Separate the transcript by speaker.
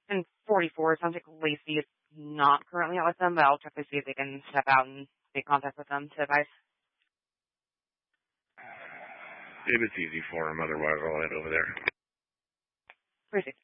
Speaker 1: And 44, it sounds like Lacey is not currently out with them, but I'll check to see if they can step out and make contact with them to advise.
Speaker 2: If it's easy for him, otherwise I'll head over there.
Speaker 1: Appreciate it.